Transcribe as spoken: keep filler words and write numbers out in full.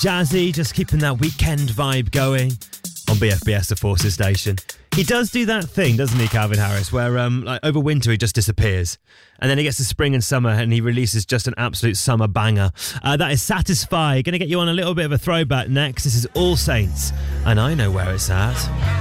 Jazzy, just keeping that weekend vibe going on B F B S, the Forces Station. He does do that thing, doesn't he, Calvin Harris, where um, like over winter he just disappears. And then he gets to spring and summer and he releases just an absolute summer banger. Uh, that is Satisfy. Going to get you on a little bit of a throwback next. This is All Saints, and I know where it's at.